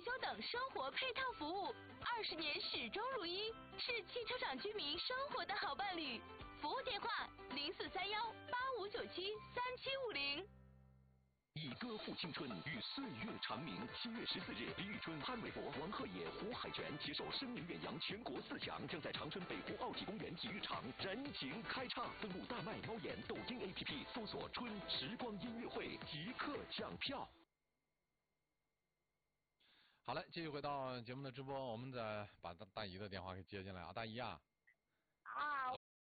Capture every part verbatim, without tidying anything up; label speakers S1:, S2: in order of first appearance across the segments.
S1: 修等生活配套服务，二十年始终如一，是汽车厂居民生活的好伴侣。服务电话零四三幺八五九七三七五零。
S2: 以歌赋青春，与岁月长鸣。七月十四日，李宇春、潘玮柏、王鹤野、胡海泉携手声名远扬全国四强，将在长春北湖奥体公园体育场燃情开唱。登录大麦、猫眼、抖音 A P P 搜索“春时光音乐会”，即刻抢票。
S3: 好嘞，继续回到节目的直播，我们再把大大姨的电话给接进来啊，大姨啊。
S4: 啊。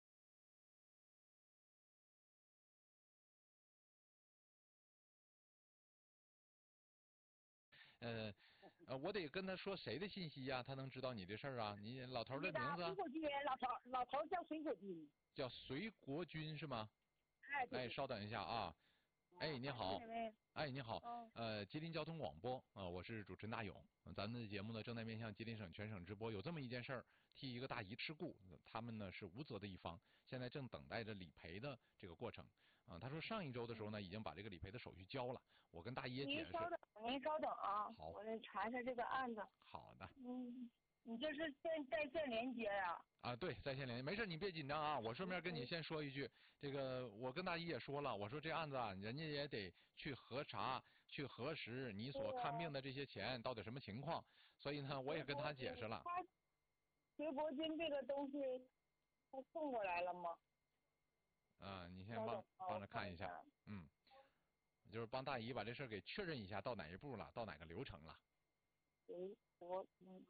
S3: 呃呃，我得跟他说谁的信息呀、啊？他能知道你的事儿啊？你老头的名字？
S4: 水果君，老头老头叫水果君。
S3: 叫隋国军是吗？
S4: 哎，
S3: 哎，稍等一下啊。哎，你好。哎，你好。
S4: 哦、
S3: 呃，吉林交通广播啊、呃，我是主持人大勇。咱们的节目呢正在面向吉林省全省直播。有这么一件事儿，替一个大姨吃顾，他们呢是无责的一方，现在正等待着理赔的这个过程。啊、呃，他说上一周的时候呢，已经把这个理赔的手续交了。我跟大姨也解释。
S4: 您稍等，您稍等啊。
S3: 好。
S4: 我得查一下这个案子。
S3: 好的。
S4: 嗯。你这是在在线连接呀？
S3: 啊，对，在线连接，没事，你别紧张啊。我顺便跟你先说一句，这个我跟大姨也说了，我说这案子啊，人家也得去核查、去核实你所看病的这些钱到底什么情况，所以呢，我也跟他解释了。
S4: 他隋国军这个东西，他送过来了吗？
S3: 啊，你先帮帮着看一下，嗯，就是帮大姨把这事给确认一下，到哪一步了，到哪个流程了。
S4: 隋国军。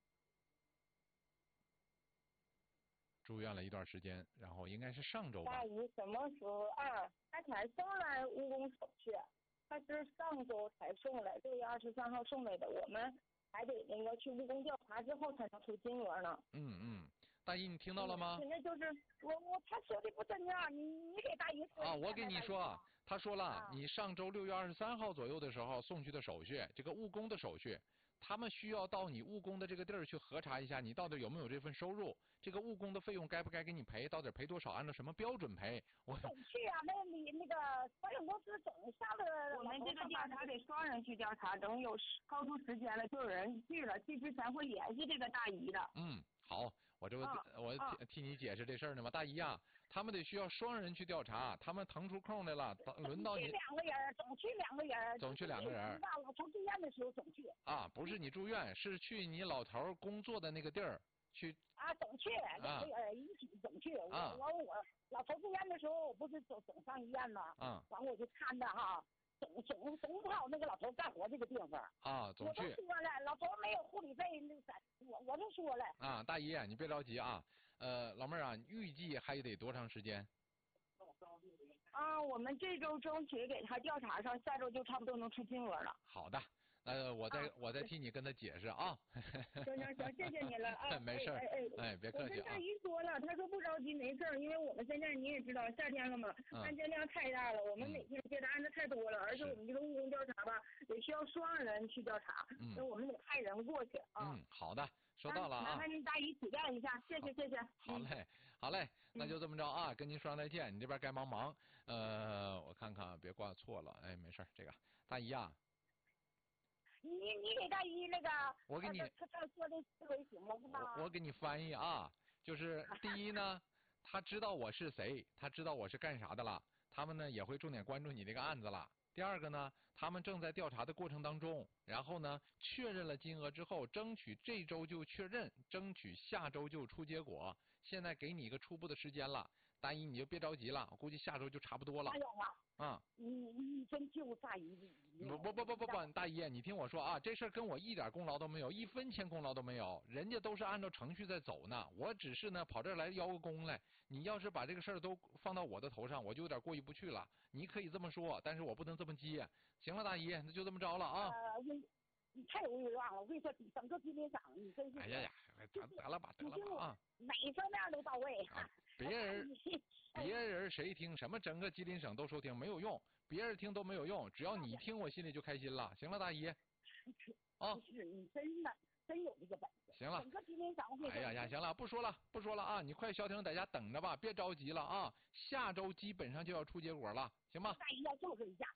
S3: 住院了一段时间，然后应该是上周吧。
S4: 大姨什么时候啊？他才送来误工手续，他是上周才送来，六月二十三号送来的。我们还得那个去误工调查之后才能出金额呢。
S3: 嗯嗯，大姨你听到了吗？
S4: 现在就是我我他说的不真啊，你你给大姨说。
S3: 啊，我给你说，他说了，
S4: 啊、
S3: 你上周六月二十三号左右的时候送去的手续，这个误工的手续。他们需要到你误工的这个地儿去核查一下，你到底有没有这份收入？这个误工的费用该不该给你赔？到底赔多少？按照什么标准赔？我
S4: 总去啊，那你那个保险公司总下了。我们这个调查得双人去调查，等有超出时间了，就有人去了，去之前会联系这个大姨的。
S3: 嗯。好，我这不、啊、我替、啊、替你解释这事儿呢吗？大姨啊，他们得需要双人去调查，他们腾出空来了，轮到你。
S4: 两个人，总去两个人。
S3: 总去两个人。
S4: 老头住院的时候总去。
S3: 啊，不是你住院，是去你老头工作的那个地儿去。
S4: 啊，总去两个人一起总去。
S3: 啊。
S4: 我我老头住院的时候，我不是总总上医院吗？
S3: 啊。
S4: 完我就看着哈。总总总跑那个老头干活这个地方
S3: 啊，总去。
S4: 我都说了，老头没有护理费，那个我我都说了。
S3: 啊，大姨，你别着急啊，呃，老妹儿啊，预计还得多长时间？
S4: 啊，我们这周争取给他调查上，下周就差不多能出金额了。
S3: 好的。呃，我再、啊、我再替你跟他解释啊。
S4: 行行行，谢谢你了啊。
S3: 没事，
S4: 哎哎
S3: 哎，别客气啊。
S4: 我跟大姨说了，他说不着急，没事，因为我们现在你也知道夏天了嘛，嗯、案件量太大了，我们每天接的案子太多了，嗯、而且我们这个误工调查吧，也需要双人去调查，
S3: 嗯，
S4: 那我们得派人过去啊。
S3: 嗯，好的，收到了啊。
S4: 麻烦您大姨体谅一下，谢谢谢谢。
S3: 好嘞，好嘞，那就这么着啊，跟您说声再见，你这边该忙忙。呃，我看看，别挂错了，哎，没事，这个大姨啊。
S4: 你你给大姨那个，
S3: 我给你
S4: 他他说的思维行了是吧？
S3: 我我给你翻译啊，就是第一呢，他知道我是谁，他知道我是干啥的了，他们呢也会重点关注你这个案子了。第二个呢，他们正在调查的过程当中，然后呢确认了金额之后，争取这周就确认，争取下周就出结果。现在给你一个初步的时间了，大姨你就别着急了，我估计下周就差不多了。
S4: 还有啊。
S3: 啊、
S4: 嗯，你你真救大姨！
S3: 不不不不不不，大姨，你听我说啊，这事儿跟我一点功劳都没有，一分钱功劳都没有，人家都是按照程序在走呢，我只是呢跑这儿来邀个功来。你要是把这个事儿都放到我的头上，我就有点过意不去了。你可以这么说，但是我不能这么接。行了，大姨，那就这么着了啊。
S4: 呃，你你太有欲望了，我跟你说，整个吉林省，你真是。
S3: 哎呀呀，得得了吧，得了吧啊！
S4: 每方面都到位。
S3: 啊，别人。别人谁听什么整个吉林省都收听没有用，别人听都没有用，只要你听我心里就开心了。行了，大姨。
S4: 啊，不是你真的真有这个本事。
S3: 行了。
S4: 整个吉林省。
S3: 哎呀呀，行了，不说了不说了啊！你快消停在家等着吧，别着急了啊！下周基本上就要出结果了，行吗？
S4: 大姨要重视一下。